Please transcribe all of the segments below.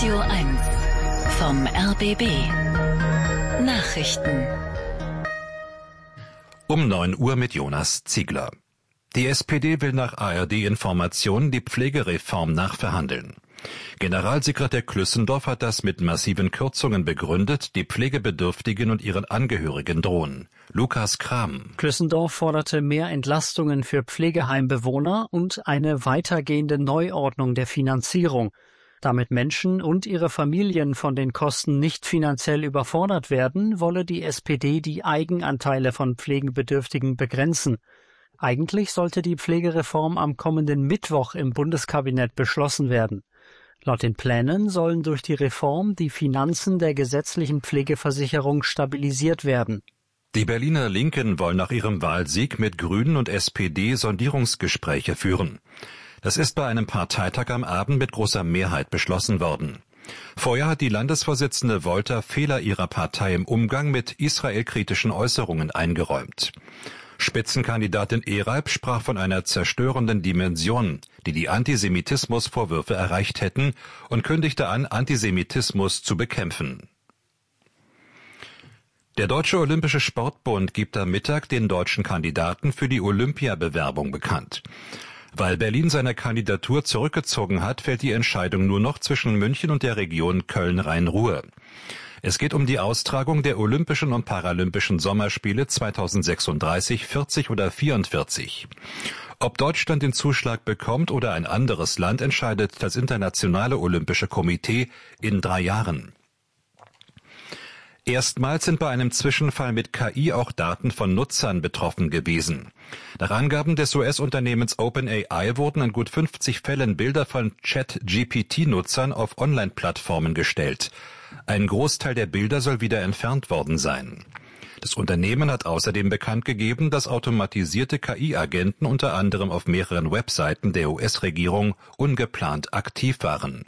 Radio 1 vom RBB Nachrichten. Um 9 Uhr mit Jonas Ziegler. Die SPD will nach ARD-Informationen die Pflegereform nachverhandeln. Generalsekretär Klüssendorf hat das mit massiven Kürzungen begründet, die Pflegebedürftigen und ihren Angehörigen drohen. Lukas Kram. Klüssendorf forderte mehr Entlastungen für Pflegeheimbewohner und eine weitergehende Neuordnung der Finanzierung. Damit Menschen und ihre Familien von den Kosten nicht finanziell überfordert werden, wolle die SPD die Eigenanteile von Pflegebedürftigen begrenzen. Eigentlich sollte die Pflegereform am kommenden Mittwoch im Bundeskabinett beschlossen werden. Laut den Plänen sollen durch die Reform die Finanzen der gesetzlichen Pflegeversicherung stabilisiert werden. Die Berliner Linken wollen nach ihrem Wahlsieg mit Grünen und SPD Sondierungsgespräche führen. Das ist bei einem Parteitag am Abend mit großer Mehrheit beschlossen worden. Vorher hat die Landesvorsitzende Wolter Fehler ihrer Partei im Umgang mit israelkritischen Äußerungen eingeräumt. Spitzenkandidatin Ereib sprach von einer zerstörenden Dimension, die die Antisemitismusvorwürfe erreicht hätten, und kündigte an, Antisemitismus zu bekämpfen. Der Deutsche Olympische Sportbund gibt am Mittag den deutschen Kandidaten für die Olympiabewerbung bekannt. Weil Berlin seine Kandidatur zurückgezogen hat, fällt die Entscheidung nur noch zwischen München und der Region Köln-Rhein-Ruhr. Es geht um die Austragung der Olympischen und Paralympischen Sommerspiele 2036, 40 oder 44. Ob Deutschland den Zuschlag bekommt oder ein anderes Land, entscheidet das Internationale Olympische Komitee in 3 Jahren. Erstmals sind bei einem Zwischenfall mit KI auch Daten von Nutzern betroffen gewesen. Nach Angaben des US-Unternehmens OpenAI wurden in gut 50 Fällen Bilder von Chat-GPT-Nutzern auf Online-Plattformen gestellt. Ein Großteil der Bilder soll wieder entfernt worden sein. Das Unternehmen hat außerdem bekannt gegeben, dass automatisierte KI-Agenten unter anderem auf mehreren Webseiten der US-Regierung ungeplant aktiv waren.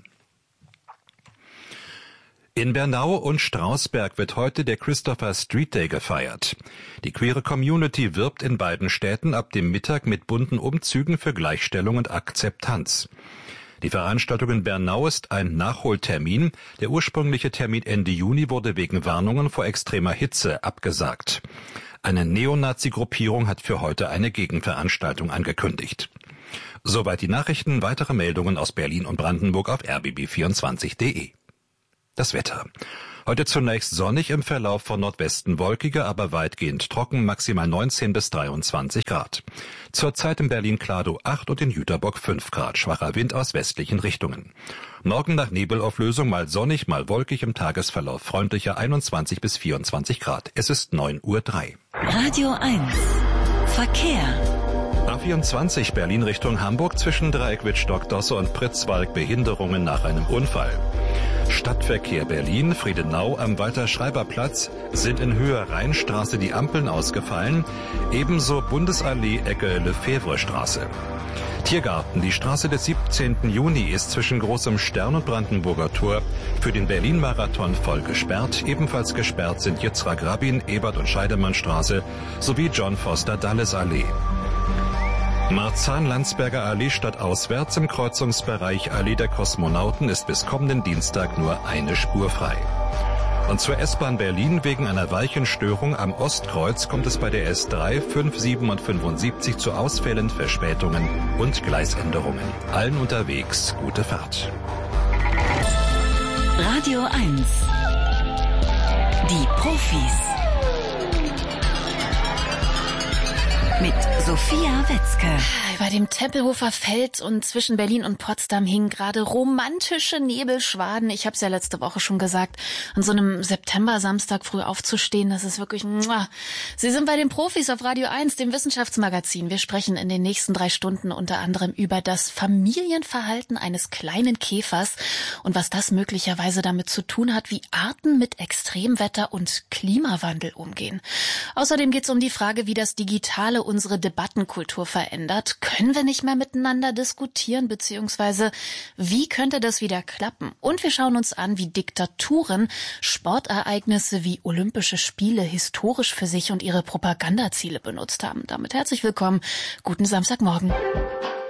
In Bernau und Strausberg wird heute der Christopher Street Day gefeiert. Die queere Community wirbt in beiden Städten ab dem Mittag mit bunten Umzügen für Gleichstellung und Akzeptanz. Die Veranstaltung in Bernau ist ein Nachholtermin. Der ursprüngliche Termin Ende Juni wurde wegen Warnungen vor extremer Hitze abgesagt. Eine Neonazi-Gruppierung hat für heute eine Gegenveranstaltung angekündigt. Soweit die Nachrichten. Weitere Meldungen aus Berlin und Brandenburg auf rbb24.de. Das Wetter. Heute zunächst sonnig, im Verlauf von Nordwesten wolkiger, aber weitgehend trocken, maximal 19 bis 23 Grad. Zurzeit in Berlin-Kladow 8 und in Jüterbock 5 Grad, schwacher Wind aus westlichen Richtungen. Morgen nach Nebelauflösung mal sonnig, mal wolkig, im Tagesverlauf freundlicher 21 bis 24 Grad. Es ist 9:03 Uhr. Radio 1 Verkehr. A24 Berlin Richtung Hamburg zwischen Dreieck Wittstock-Dosse und Pritzwalk Behinderungen nach einem Unfall. Stadtverkehr Berlin, Friedenau am Walter-Schreiber-Platz sind in Höhe Rheinstraße die Ampeln ausgefallen, ebenso Bundesallee Ecke Lefebvre-Straße. Tiergarten, die Straße des 17. Juni ist zwischen Großem Stern und Brandenburger Tor für den Berlin-Marathon voll gesperrt. Ebenfalls gesperrt sind Yitzhak Rabin, Ebert- und Scheidemannstraße sowie John Foster-Dulles-Allee. Marzahn-Landsberger Allee stadtauswärts im Kreuzungsbereich Allee der Kosmonauten ist bis kommenden Dienstag nur eine Spur frei. Und zur S-Bahn Berlin wegen einer Weichenstörung am Ostkreuz kommt es bei der S3, 5, 7 und 75 zu Ausfällen, Verspätungen und Gleisänderungen. Allen unterwegs gute Fahrt. Radio 1 Die Profis mit Sophia Wetzke. Über dem Tempelhofer Feld und zwischen Berlin und Potsdam hingen gerade romantische Nebelschwaden. Ich habe es ja letzte Woche schon gesagt, an so einem September-Samstag früh aufzustehen, das ist wirklich... Sie sind bei den Profis auf Radio 1, dem Wissenschaftsmagazin. Wir sprechen in den nächsten 3 Stunden unter anderem über das Familienverhalten eines kleinen Käfers und was das möglicherweise damit zu tun hat, wie Arten mit Extremwetter und Klimawandel umgehen. Außerdem geht es um die Frage, wie das Digitale unsere Debattenkultur verändert. Können wir nicht mehr miteinander diskutieren, beziehungsweise wie könnte das wieder klappen? Und wir schauen uns an, wie Diktaturen Sportereignisse wie Olympische Spiele historisch für sich und ihre Propagandaziele benutzt haben. Damit herzlich willkommen. Guten Samstagmorgen.